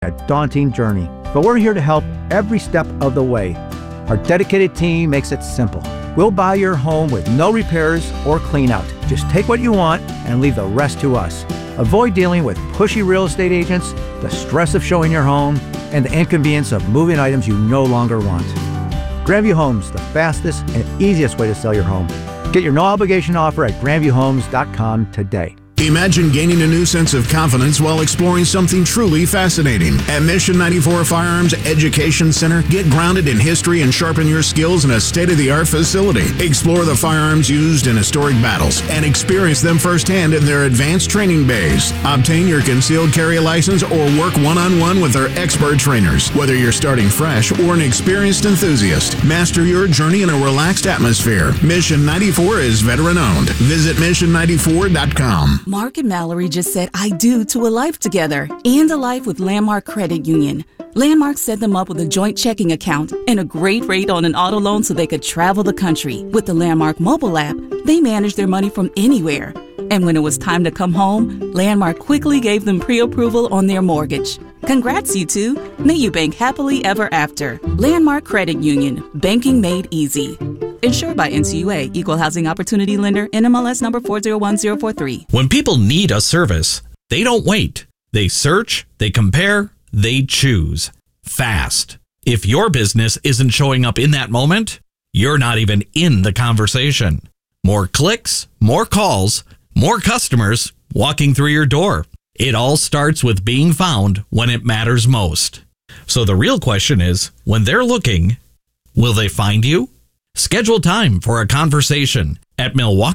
A daunting journey, but we're here to help every step of the way. Our dedicated team makes it simple. We'll buy your home with no repairs or clean out. Just take what you want and leave the rest to us. Avoid dealing with pushy real estate agents, the stress of showing your home, and the inconvenience of moving items you no longer want. Grandview Homes, the fastest and easiest way to sell your home. Get your no-obligation offer at grandviewhomes.com today. Imagine gaining a new sense of confidence while exploring something truly fascinating. At Mission 94 Firearms Education Center, get grounded in history and sharpen your skills in a state-of-the-art facility. Explore the firearms used in historic battles and experience them firsthand in their advanced training bays. Obtain your concealed carry license or work one-on-one with our expert trainers. Whether you're starting fresh or an experienced enthusiast, master your journey in a relaxed atmosphere. Mission 94 is veteran-owned. Visit mission94.com. Mark and Mallory just said I do to a life together and a life with Landmark Credit Union. Landmark set them up with a joint checking account and a great rate on an auto loan so they could travel the country. With the Landmark mobile app, they managed their money from anywhere. And when it was time to come home, Landmark quickly gave them pre-approval on their mortgage. Congrats, you two. May you bank happily ever after. Landmark Credit Union. Banking made easy. Insured by NCUA, Equal Housing Opportunity Lender, NMLS number 401043. When people need a service, they don't wait. They search, they compare, they choose. Fast. If your business isn't showing up in that moment, you're not even in the conversation. More clicks, more calls, more customers walking through your door. It all starts with being found when it matters most. So the real question is, when they're looking, will they find you? Schedule time for a conversation at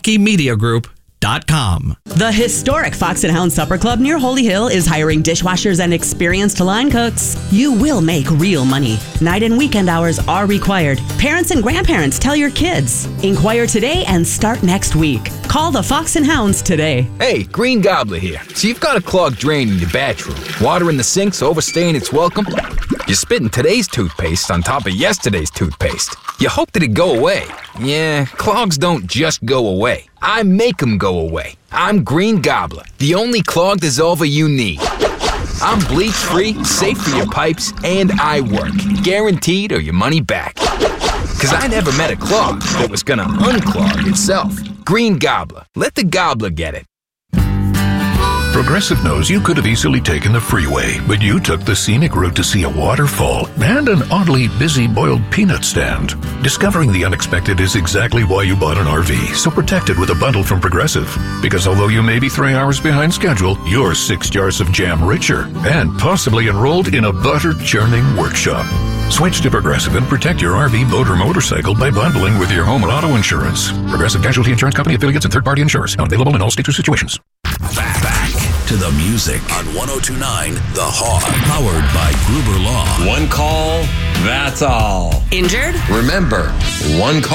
MilwaukeeMediaGroup.com. The historic Fox and Hound Supper Club near Holy Hill is hiring dishwashers and experienced line cooks. You will make real money. Night and weekend hours are required. Parents and grandparents, tell your kids. Inquire today and start next week. Call the Fox and Hounds today. Hey, Green Gobbler here. So you've got a clogged drain in your bathroom. Water in the sink's overstaying its welcome. You're spitting today's toothpaste on top of yesterday's toothpaste. You hope that it go away. Yeah, clogs don't just go away. I make them go away. I'm Green Gobbler, the only clog dissolver you need. I'm bleach-free, safe for your pipes, and I work. Guaranteed or your money back. Because I never met a clog that was gonna unclog itself. Green Gobbler. Let the gobbler get it. Progressive knows you could have easily taken the freeway, but you took the scenic route to see a waterfall and an oddly busy boiled peanut stand. Discovering the unexpected is exactly why you bought an RV, so protect it with a bundle from Progressive. Because although you may be 3 hours behind schedule, you're 6 jars of jam richer and possibly enrolled in a butter-churning workshop. Switch to Progressive and protect your RV, boat, or motorcycle by bundling with your home and auto insurance. Progressive Casualty Insurance Company, affiliates, and third-party insurers. Not available in all states or situations. Back to the music on 102.9 The Hog, powered by Gruber Law. One call, that's all. Injured? Remember, one call.